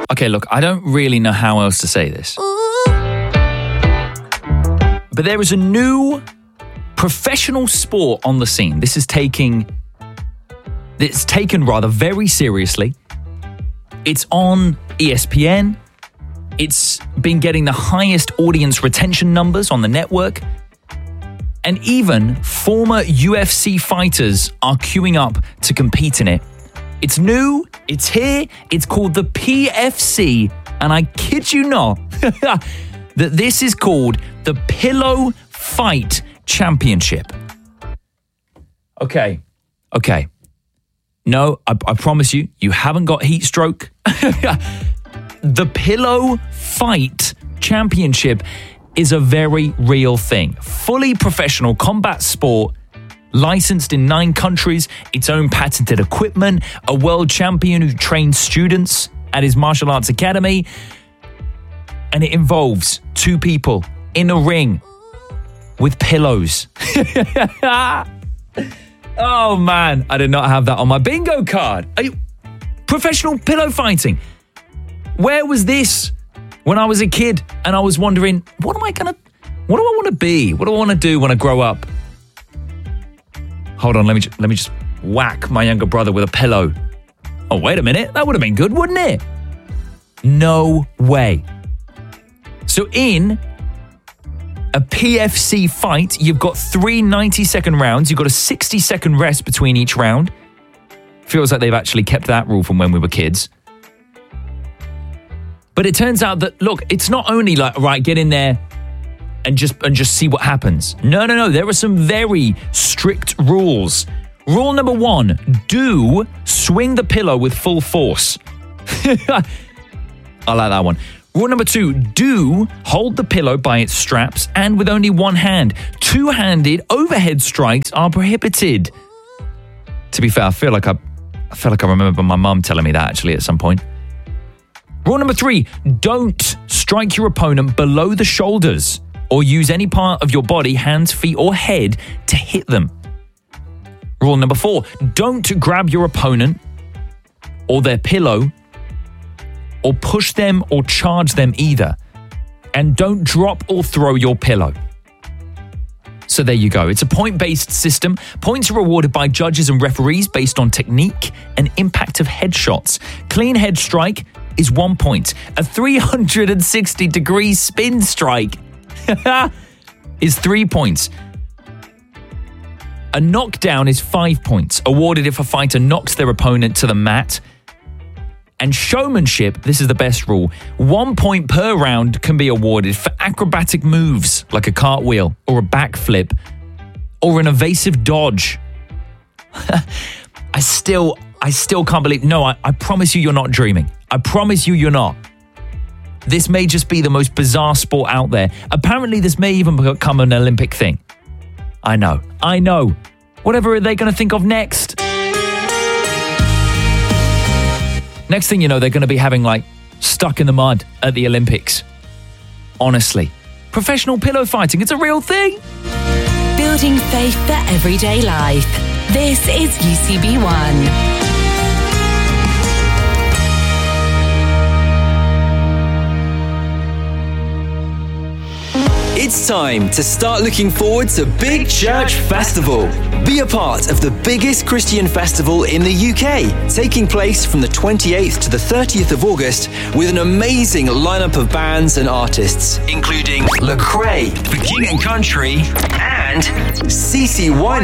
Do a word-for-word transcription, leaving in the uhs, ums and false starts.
Okay, look, I don't really know how else to say this. But there is a new professional sport on the scene. This is taking, it's taken rather very seriously. It's on E S P N. It's been getting the highest audience retention numbers on the network. And even former U F C fighters are queuing up to compete in it. It's new, it's here, it's called the P F C, and I kid you not, that this is called the Pillow Fight Championship. Okay, okay. No, I, I promise you, you haven't got heat stroke. The Pillow Fight Championship is a very real thing. Fully professional combat sport, licensed in nine countries, its own patented equipment, a world champion who trains students at his martial arts academy, and it involves two people in a ring with pillows. Oh man, I did not have that on my bingo card. Are you, professional pillow fighting. Where was this when I was a kid and I was wondering, what am I gonna, what do I want to be? What do I want to do when I grow up? Hold on, let me let me just whack my younger brother with a pillow. Oh, wait a minute. That would have been good, wouldn't it? No way. So in a P F C fight, you've got three ninety-second rounds. You've got a sixty-second rest between each round. Feels like they've actually kept that rule from when we were kids. But it turns out that, look, it's not only like, right, get in there and just and just see what happens. No, no, no. There are some very strict rules. Rule number one, do swing the pillow with full force. I like that one. Rule number two, do hold the pillow by its straps and with only one hand. Two-handed overhead strikes are prohibited. To be fair, I feel like I, I feel like I remember my mum telling me that actually at some point. Rule number three, don't strike your opponent below the shoulders or use any part of your body, hands, feet, or head to hit them. Rule number four, don't grab your opponent or their pillow or push them or charge them either. And don't drop or throw your pillow. So there you go. It's a point-based system. Points are awarded by judges and referees based on technique and impact of headshots. Clean head strike is one point. A three hundred sixty degree spin strike is three points. A knockdown is five points, awarded if a fighter knocks their opponent to the mat. And showmanship, this is the best rule, one point per round can be awarded for acrobatic moves like a cartwheel or a backflip or an evasive dodge. I still, I still can't believe, no, I, I promise you you're not dreaming. I promise you you're not. This may just be the most bizarre sport out there. Apparently this may even become an Olympic thing. I know, I know. Whatever are they going to think of next? Next thing you know, they're going to be having, like, stuck in the mud at the Olympics. Honestly. Professional pillow fighting, it's a real thing. Building faith for everyday life. This is U C B One. It's time to start looking forward to Big Church Festival. Be a part of the biggest Christian festival in the U K, taking place from the twenty-eighth to the thirtieth of August with an amazing lineup of bands and artists, including Lecrae, The King and Country, and C C one.